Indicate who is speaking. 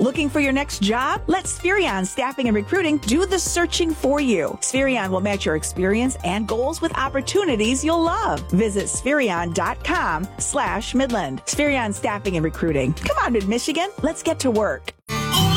Speaker 1: Looking for your next job? Let Spherion Staffing and Recruiting do the searching for you. Spherion will match your experience and goals with opportunities you'll love. Visit Spherion.com/Midland. Spherion Staffing and Recruiting. Come on, Mid-Michigan. Let's get to work.